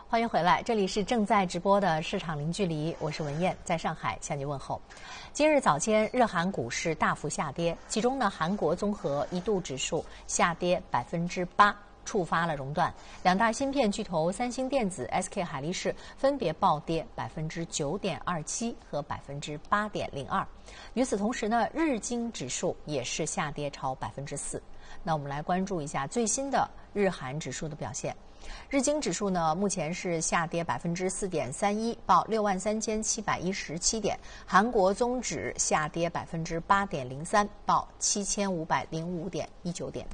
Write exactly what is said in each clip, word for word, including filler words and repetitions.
欢迎回来，这里是正在直播的市场零距离，我是文燕，在上海向你问候。今日早间，日韩股市大幅下跌，其中呢，韩国综合一度指数下跌百分之八，触发了熔断。两大芯片巨头三星电子、S K 海力士分别暴跌百分之九点二七和百分之八点零二。与此同时呢，日经指数也是下跌超百分之四。那我们来关注一下最新的日韩指数的表现。日经指数呢，目前是下跌百分之四点三一，报六万三千七百一十七点。韩国综指下跌百分之八点零三，报七千五百零五点一九点。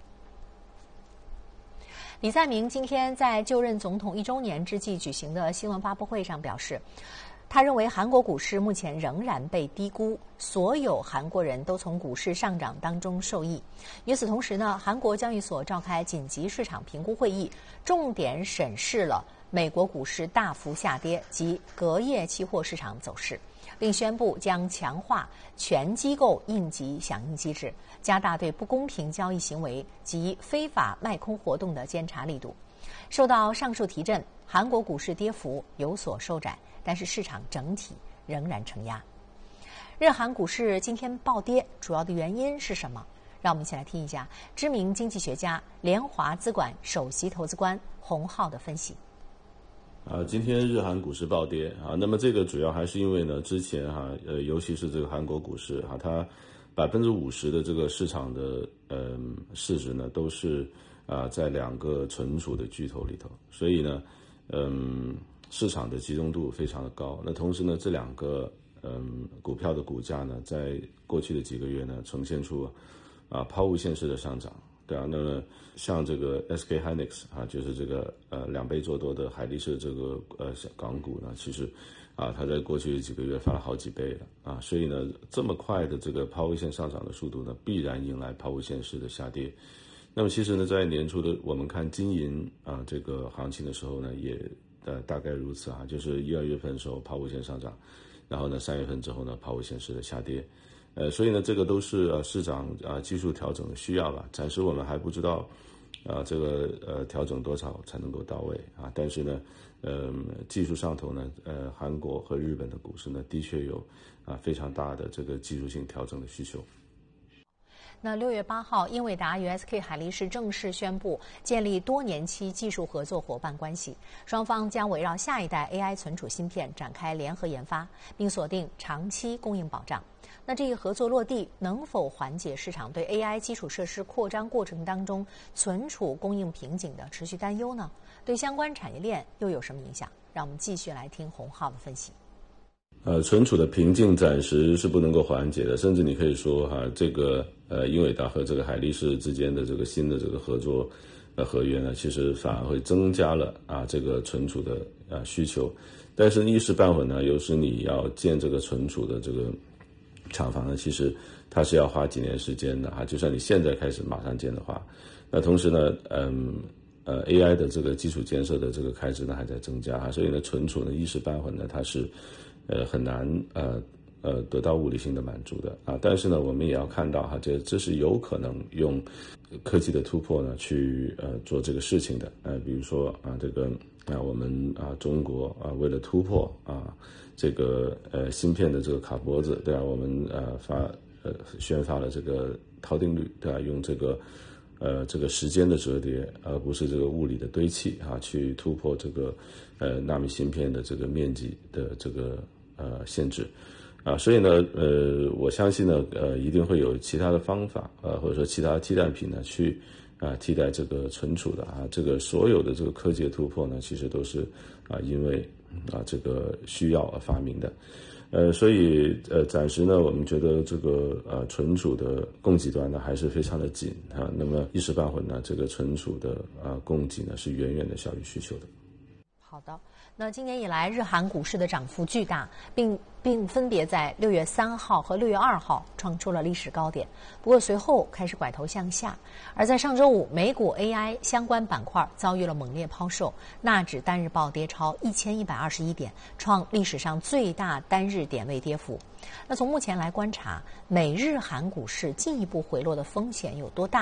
李在明今天在就任总统一周年之际举行的新闻发布会上表示，他认为韩国股市目前仍然被低估，所有韩国人都从股市上涨当中受益。与此同时呢，韩国交易所召开紧急市场评估会议，重点审视了美国股市大幅下跌及隔夜期货市场走势，并宣布将强化全机构应急响应机制，加大对不公平交易行为及非法卖空活动的监察力度。受到上述提振，韩国股市跌幅有所收窄，但是市场整体仍然承压。日韩股市今天暴跌，主要的原因是什么？让我们一起来听一下知名经济学家、联华资管首席投资官洪浩的分析。 啊，今天日韩股市暴跌啊，那么这个主要还是因为呢，之前哈、啊，呃，尤其是这个韩国股市哈、啊，它百分之五十的这个市场的呃市值呢，都是啊在两个存储的巨头里头，所以呢，嗯，市场的集中度非常的高。那同时呢，这两个嗯股票的股价呢，在过去的几个月呢，呈现出啊抛物线式的上涨。对啊，那么像这个 S K Hynix 啊，就是这个呃两倍做多的海力士这个呃港股呢，其实啊它在过去几个月翻了好几倍了啊，所以呢这么快的这个抛物线上涨的速度呢，必然迎来抛物线式的下跌。那么其实呢，在年初的我们看金银啊这个行情的时候呢，也呃大概如此啊，就是一二月份的时候抛物线上涨，然后呢三月份之后呢抛物线式的下跌。呃，所以呢，这个都是呃市场啊、呃、技术调整的需要吧。暂时我们还不知道，啊、呃、这个呃调整多少才能够到位啊。但是呢，呃技术上头呢，呃韩国和日本的股市呢，的确有啊、呃、非常大的这个技术性调整的需求。 那六月八号，英伟达与 S K 海力士正式宣布建立多年期技术合作伙伴关系，双方将围绕下一代 A I 存储芯片展开联合研发，并锁定长期供应保障。那这一合作落地能否缓解市场对 A I 基础设施扩张过程当中存储供应瓶颈的持续担忧呢？对相关产业链又有什么影响？让我们继续来听洪浩的分析。 呃，存储的瓶颈暂时是不能够缓解的，甚至你可以说哈、啊，这个呃英伟达和这个海力士之间的这个新的这个合作呃合约呢，其实反而会增加了啊这个存储的啊需求。但是一时半会呢，有时你要建这个存储的这个厂房呢，其实它是要花几年时间的哈。就算你现在开始马上建的话，那同时呢，嗯呃 A I 的这个基础建设的这个开支呢还在增加哈，所以呢存储呢一时半会呢它是呃很难呃呃得到物理性的满足的啊。但是呢，我们也要看到哈，这这是有可能用科技的突破呢去呃做这个事情的。呃，比如说啊这个啊我们啊中国啊为了突破啊这个呃芯片的这个卡脖子，对吧、啊？我们呃发呃宣发了这个陶定律，对吧、啊？用这个呃这个时间的折叠，而不是这个物理的堆砌啊，去突破这个呃纳米芯片的这个面积的这个呃限制啊。所以呢，呃我相信呢，呃一定会有其他的方法，呃或者说其他的替代品呢去啊替代这个存储的啊。这个所有的这个科技的突破呢，其实都是啊因为啊这个需要而发明的。呃，所以呃，暂时呢，我们觉得这个呃存储的供给端呢还是非常的紧啊。那么一时半会呢，这个存储的呃供给呢是远远的小于需求的。 好的，那今年以来，日韩股市的涨幅巨大，并并分别在六月三号和六月二号创出了历史高点。不过随后开始拐头向下，而在上周五，美股 A I 相关板块遭遇了猛烈抛售，纳指单日暴跌超一千一百二十一点，创历史上最大单日点位跌幅。那从目前来观察，美日韩股市进一步回落的风险有多大？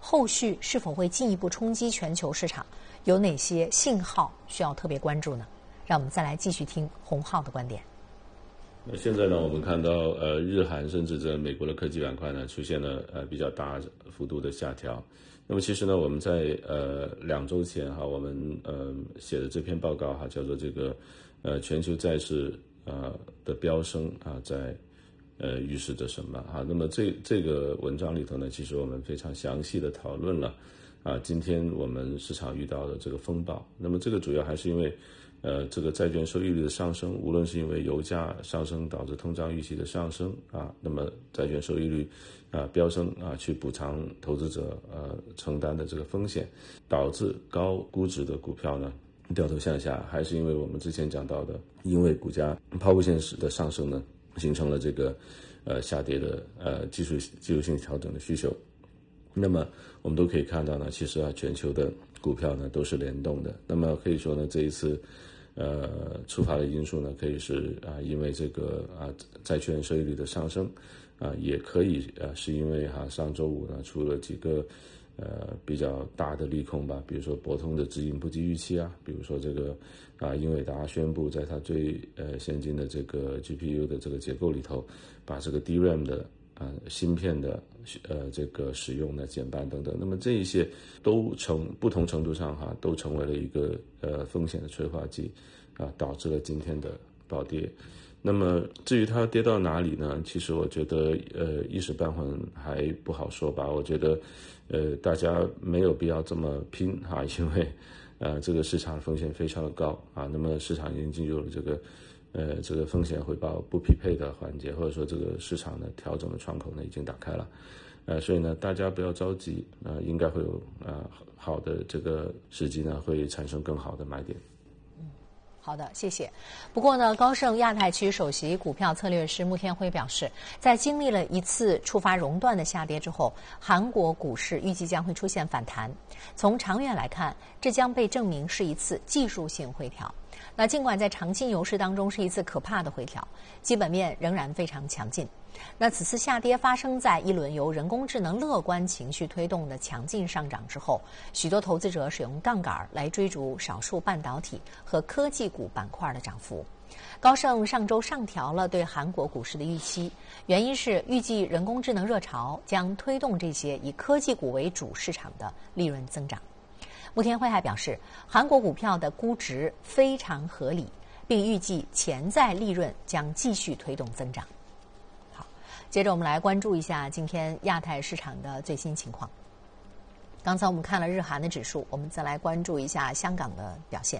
后续是否会进一步冲击全球市场？有哪些信号需要特别关注呢？让我们再来继续听洪浩的观点。 那现在呢，我们看到呃，日韩甚至在美国的科技板块呢，出现了呃比较大幅度的下调。那么其实呢，我们在呃两周前哈，我们呃写的这篇报告哈，叫做这个呃全球债市呃的飙升啊，在呃预示着什么哈？那么这这个文章里头呢，其实我们非常详细的讨论了啊，今天我们市场遇到的这个风暴。那么这个主要还是因为呃这个债券收益率的上升，无论是因为油价上升导致通胀预期的上升啊，那么债券收益率啊飙升啊，去补偿投资者呃承担的这个风险，导致高估值的股票呢掉头向下，还是因为我们之前讲到的，因为股价抛物线的上升呢，形成了这个呃下跌的呃技术技术性调整的需求。那么我们都可以看到呢，其实啊全球的股票呢都是联动的。那么可以说呢，这一次呃触发的因素呢，可以是啊因为这个啊债券收益率的上升啊，也可以啊是因为哈、啊、上周五呢出了几个呃比较大的利空吧，比如说博通的指引不及预期啊，比如说这个啊英伟达宣布在它最呃先进的这个 G P U 的这个结构里头，把这个 D RAM 的啊、呃，芯片的呃这个使用呢减半等等，那么这一些都成不同程度上哈，都成为了一个呃风险的催化剂啊，导致了今天的暴跌。那么至于它跌到哪里呢？其实我觉得呃一时半会还不好说吧。我觉得呃大家没有必要这么拼哈，因为呃这个市场风险非常的高啊。那么市场已经进入了这个。呃，这个风险回报不匹配的环节，或者说这个市场的调整的窗口呢已经打开了，呃，所以呢大家不要着急，呃，应该会有呃好的这个时机呢，会产生更好的买点。 嗯，好的，谢谢。不过呢，高盛亚太区首席股票策略师穆天辉表示，在经历了一次触发熔断的下跌之后，韩国股市预计将会出现反弹。从长远来看，这将被证明是一次技术性回调。那尽管在长期牛市当中是一次可怕的回调，基本面仍然非常强劲。那此次下跌发生在一轮由人工智能乐观情绪推动的强劲上涨之后，许多投资者使用杠杆来追逐少数半导体和科技股板块的涨幅。高盛上周上调了对韩国股市的预期，原因是预计人工智能热潮将推动这些以科技股为主市场的利润增长。穆天辉还表示，韩国股票的估值非常合理，并预计潜在利润将继续推动增长。好，接着我们来关注一下今天亚太市场的最新情况。刚才我们看了日韩的指数，我们再来关注一下香港的表现。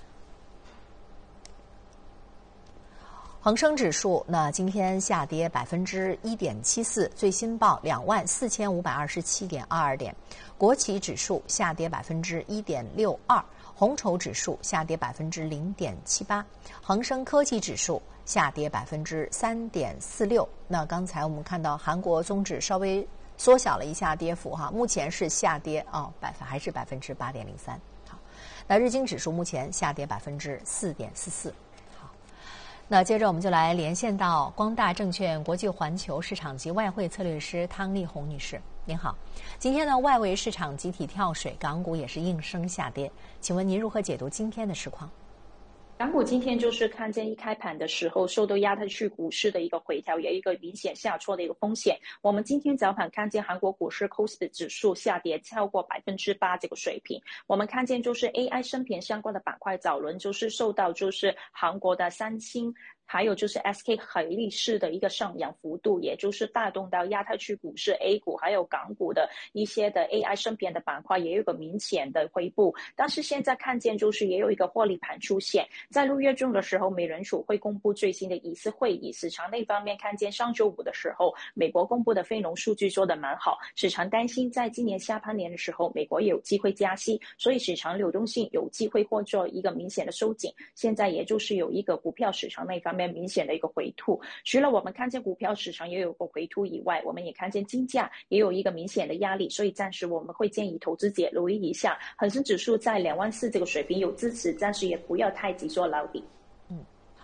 恒生指数那今天下跌百分之一点七四，最新报两万四千五百二十七点二二点。国企指数下跌百分之一点六二，红筹指数下跌百分之零点七八，恒生科技指数下跌百分之三点四六。那刚才我们看到韩国综指稍微缩小了一下跌幅哈，目前是下跌啊，百分还是百分之八点零三。好，那日经指数目前下跌百分之四点四四。那接着我们就来连线到光大证券国际环球市场及外汇策略师汤丽红女士，您好。今天呢，外围市场集体跳水，港股也是应声下跌，请问您如何解读今天的市况？ 港股今天就是看见一开盘的时候受到亚太区股市的一个回调，也有一个明显下挫的一个风险。我们今天早盘看见韩国股市 C O S P 指数下跌超过百分之八这个水平。我们看见就是 A I 芯片相关的板块早轮就是受到就是韩国的三星。还有就是 S K 海力士的一个上扬幅度，也就是带动到亚太区股市 A 股还有港股的一些的 A I 芯片的板块也有一个明显的回补。但是现在看见就是也有一个获利盘出现，在六月中的时候，美联储会公布最新的议息会议，市场那方面看见上周五的时候，美国公布的非农数据做得蛮好，市场担心在今年下半年的时候，美国也有机会加息，所以市场流动性有机会或做一个明显的收紧。现在也就是有一个股票市场那方面明显的一个回吐，除了我们看见股票市场也有个回吐以外，我们也看见金价也有一个明显的压力，所以暂时我们会建议投资者留意一下，恒生指数在两万四这个水平有支持，暂时也不要太急做捞底。 嗯，好。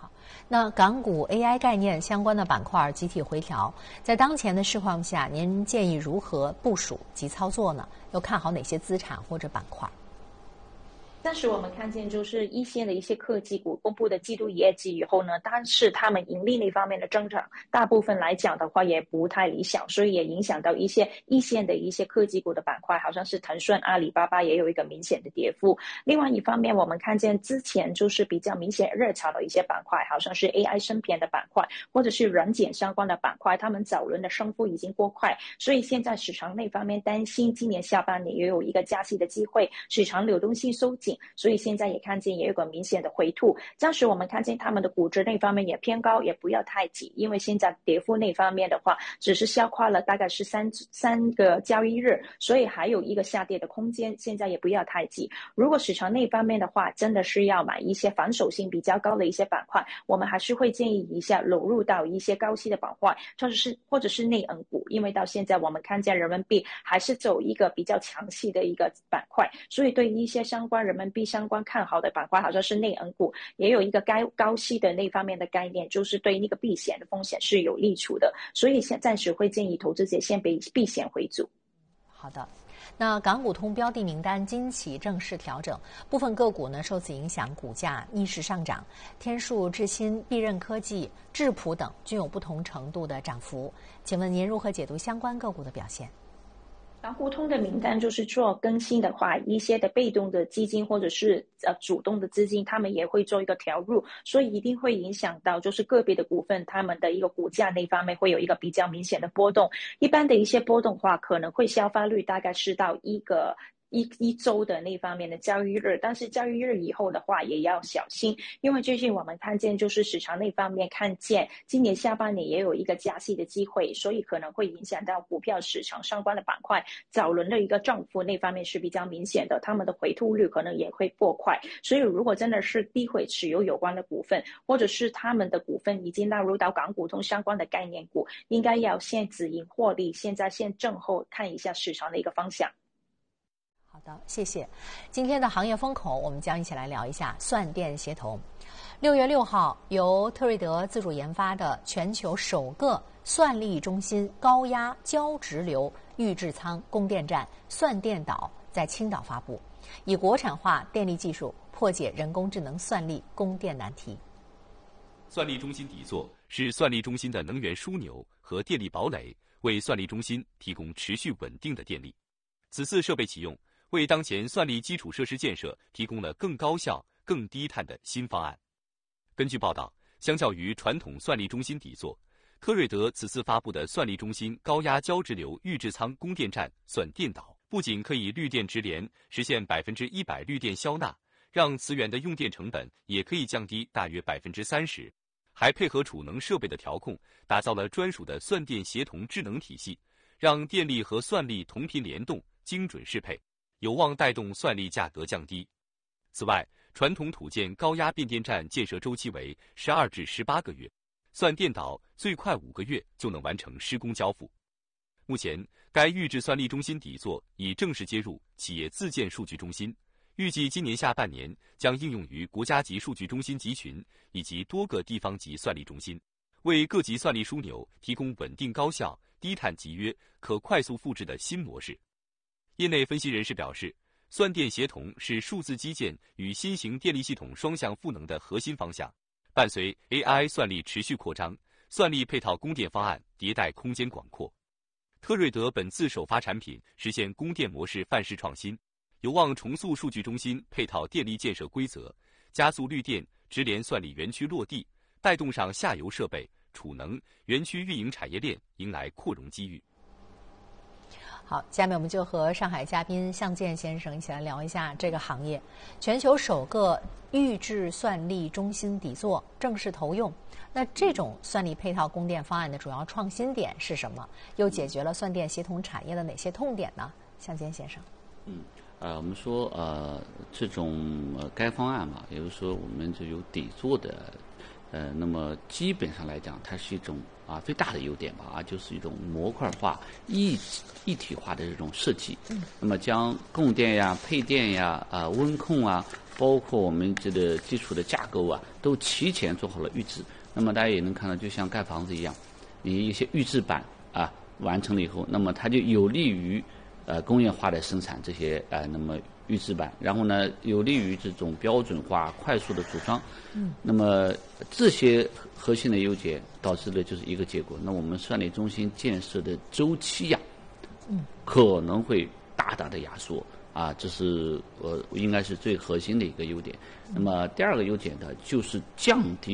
那港股 A I 概念相关的板块集体回调，在当前的市况下，您建议如何部署及操作呢？又看好哪些资产或者板块？ 但是我们看见，就是一线的一些科技股公布的季度业绩以后呢，但是他们盈利那方面的增长，大部分来讲的话也不太理想，所以也影响到一些一线的一些科技股的板块，好像是腾讯、阿里巴巴也有一个明显的跌幅。另外一方面，我们看见之前就是比较明显热潮的一些板块，好像是 A I 芯片的板块，或者是软件相关的板块，他们早轮的升幅已经过快，所以现在市场那方面担心今年下半年也有一个加息的机会，市场流动性收紧。所以现在也看见也有个明显的回吐，暂时我们看见他们的估值那方面也偏高，也不要太急，因为现在跌幅那方面的话只是消化了大概是三三个交易日，所以还有一个下跌的空间，现在也不要太急。如果市场那方面的话真的是要买一些防守性比较高的一些板块，我们还是会建议一下融入到一些高息的板块，或者是或者是内银股，因为到现在我们看见人民币还是走一个比较强势的一个板块，所以对于一些相关人民币相关看好的板块，好像是内银股也有一个高高息的那方面的概念，就是对那个避险的风险是有利处的，所以现暂时会建议投资者先避避险为主。 好的，那港股通标的名单今起正式调整，部分个股呢受此影响，股价逆势上涨。天数、智新、必任科技、智普等均有不同程度的涨幅。请问您如何解读相关个股的表现？ 港股通的名单就是做更新的话，一些的被动的基金或者是呃主动的资金，他们也会做一个调入，所以一定会影响到就是个别的股份，他们的一个股价那方面会有一个比较明显的波动。一般的一些波动的话，可能会消化率大概是到一个。一一周的那方面的交易日，但是交易日以后的话也要小心，因为最近我们看见就是市场那方面看见今年下半年也有一个加息的机会，所以可能会影响到股票市场相关的板块，早轮的一个涨幅那方面是比较明显的，他们的回吐率可能也会过快，所以如果真的是低回持有有关的股份，或者是他们的股份已经纳入到港股通相关的概念股，应该要先止盈获利，现在先正后看一下市场的一个方向。 好的，谢谢。今天的行业风口，我们将一起来聊一下算电协同。六月六号，由特瑞德自主研发的全球首个算力中心高压交直流预制舱供电站算电岛在青岛发布，以国产化电力技术破解人工智能算力供电难题。 算力中心底座是算力中心的能源枢纽和电力堡垒，为算力中心提供持续稳定的电力。此次设备启用，为当前算力基础设施建设提供了更高效、更低碳的新方案。根据报道，相较于传统算力中心底座，科瑞德此次发布的算力中心高压交直流预制舱供电站算电岛，不仅可以绿电直连，实现百分之一百绿电消纳，让磁源的用电成本也可以降低大约百分之三十，还配合储能设备的调控，打造了专属的算电协同智能体系，让电力和算力同频联动、精准适配，有望带动算力价格降低。此外，传统土建高压变电站建设周期为十二至十八个月，算电岛最快五个月就能完成施工交付。目前，该预制算力中心底座已正式接入企业自建数据中心，预计今年下半年将应用于国家级数据中心集群以及多个地方级算力中心，为各级算力枢纽提供稳定高效、低碳集约、可快速复制的新模式。业内分析人士表示，算电协同是数字基建与新型电力系统双向赋能的核心方向。伴随 A I 算力持续扩张，算力配套供电方案迭代空间广阔。特瑞德本次首发产品实现供电模式范式创新，有望重塑数据中心配套电力建设规则，加速绿电直连算力园区落地，带动上下游设备、储能、园区运营产业链迎来扩容机遇。 好，下面我们就和上海嘉宾向建先生一起来聊一下这个行业。全球首个预制算力中心底座正式投用，那这种算力配套供电方案的主要创新点是什么？又解决了算电协同产业的哪些痛点呢？向建先生。 嗯，呃，我们说呃，这种呃该方案嘛，也就是说我们就有底座的，呃，那么基本上来讲，它是一种啊最大的优点吧，啊，就是一种模块化、一一体化的这种设计。嗯，那么将供电呀、配电呀、啊温控啊、 包括我们这个基础的架构啊，都提前做好了预制。那么大家也能看到，就像盖房子一样，你一些预制板啊完成了以后，那么它就有利于呃工业化的生产这些呃那么预制板，然后呢有利于这种标准化、快速的组装。嗯。那么这些核心的优点导致的就是一个结果，那我们算力中心建设的周期呀、啊，嗯，可能会大大的压缩。啊，这是呃应该是最核心的一个优点。那么第二个优点呢，就是降低